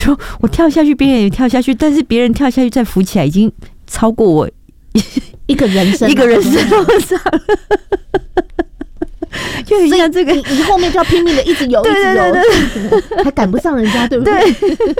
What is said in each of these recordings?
说我跳下去，别人也跳下去，但是别人跳下去再浮起来，已经超过我一个人生路上。就很像这个， 你后面就要拼命的一直游，对，还赶不上人家，对不对？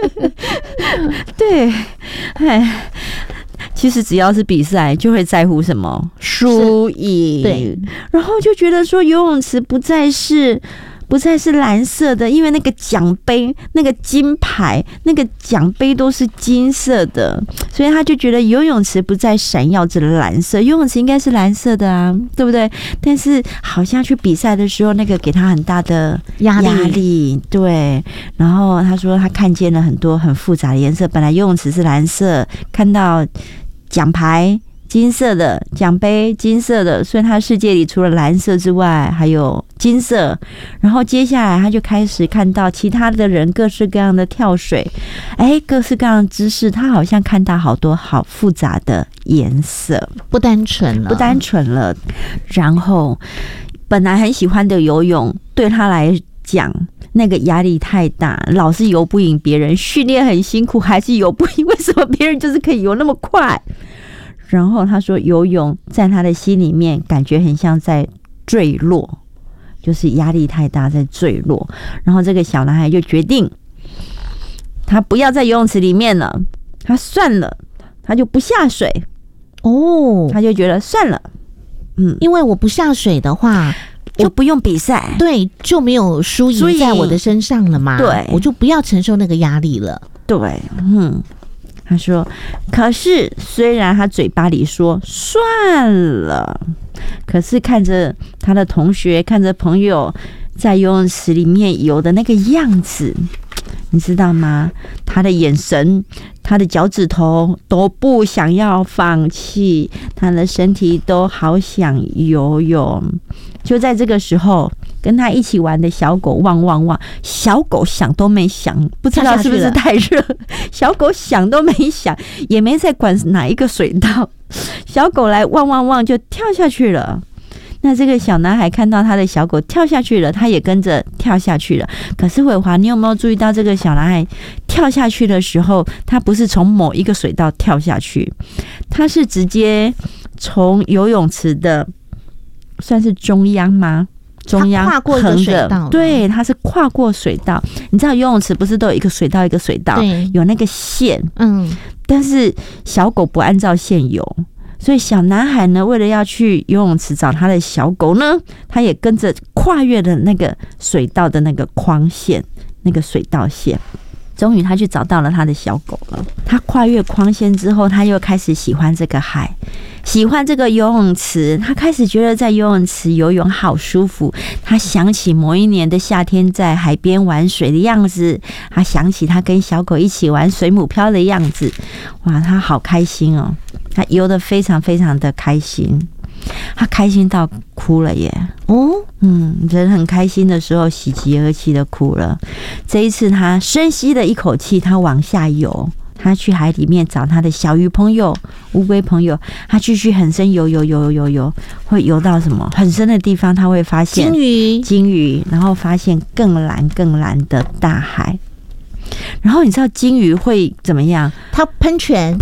对，哎，其实只要是比赛，就会在乎什么输赢，对，然后就觉得说游泳池不再是蓝色的，因为那个奖杯、那个金牌、那个奖杯都是金色的，所以他就觉得游泳池不再闪耀着蓝色，游泳池应该是蓝色的啊，对不对？但是好像去比赛的时候，那个给他很大的压力，对。然后他说他看见了很多很复杂的颜色，本来游泳池是蓝色，看到奖牌金色的，奖杯金色的，所以他世界里除了蓝色之外还有金色。然后接下来他就开始看到其他的人各式各样的跳水，各式各样的姿势，他好像看到好多好复杂的颜色，不单纯了。然后本来很喜欢的游泳对他来讲那个压力太大，老是游不赢别人，训练很辛苦还是游不赢，为什么别人就是可以游那么快？然后他说游泳在他的心里面感觉很像在坠落，就是压力太大在坠落。然后这个小男孩就决定他不要在游泳池里面了，他算了，他就不下水。他就觉得算了， 因为我不下水的话就不用比赛， 对，就没有输赢在我的身上了嘛，对，我就不要承受那个压力了， 对，他说可是虽然他嘴巴里说算了，可是看着他的同学，看着朋友在游泳池里面游的那个样子，你知道吗？他的眼神，他的脚趾头都不想要放弃，他的身体都好想游泳。就在这个时候，跟他一起玩的小狗汪汪汪，小狗想都没想，不知道是不是太热，小狗想都没想，也没在管哪一个水道，小狗来汪汪汪就跳下去了。那这个小男孩看到他的小狗跳下去了，他也跟着跳下去了。可是伟华，你有没有注意到这个小男孩跳下去的时候，他不是从某一个水道跳下去，他是直从游泳池的算是中央吗？中央跨过一个水道， 对，他是跨过水道。你知道游泳池不是都有一个水道一个水道，有那个线，但是小狗不按照线游。所以小男孩呢，为了要去游泳池找他的小狗呢，他也跟着跨越了那个水道的那个框线，那个水道线。终于他去找到了他的小狗了。他跨越框线之后，他又开始喜欢这个海，喜欢这个游泳池。他开始觉得在游泳池游泳好舒服。他想起某一年的夏天在海边玩水的样子，他想起他跟小狗一起玩水母漂的样子。哇，他好开心哦！他游得非常非常的开心，他开心到哭了耶！人很开心的时候，喜极而泣的哭了。这一次，他深吸了一口气，他往下游，他去海里面找他的小鱼朋友、乌龟朋友。他继续很深游，会游到什么很深的地方？他会发现金鱼，然后发现更蓝更蓝的大海。然后你知道金鱼会怎么样？ 它喷泉，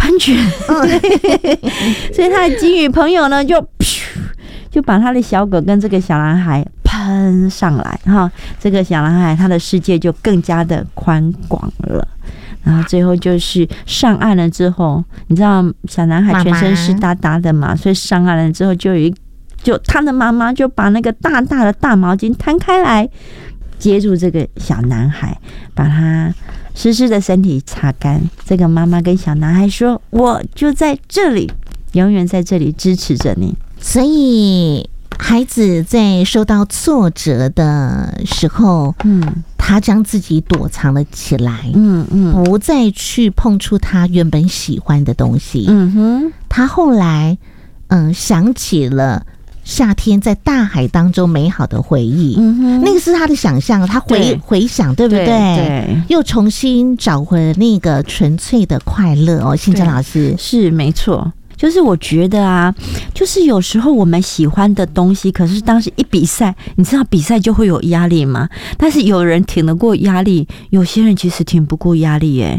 所以他的金鱼朋友呢，就把他的小狗跟这个小男孩喷上来哈。这个小男孩他的世界就更加的宽广了。然后最后就是上岸了之后，你知道小男孩全身湿哒哒的嘛，所以上岸了之后就他的妈妈就把那个大大的大毛巾摊开来，接住这个小男孩，把他湿湿的身体擦干。这个妈妈跟小男孩说：“我就在这里，永远在这里支持着你。” 所以孩子在受到挫折的时候，他将自己躲藏了起来，不再去碰触他原本喜欢的东西。他后来想起了夏天在大海当中美好的回忆，那个是他的想象，他回想，对不对？对，又重新找回了那个纯粹的快乐哦。信珍老师， 是没错。 就是我觉得啊，就是有时候我们喜欢的东西，可是当时一比赛，你知道比赛就会有压力吗？但是有人挺得过压力，有些人其实挺不过压力耶。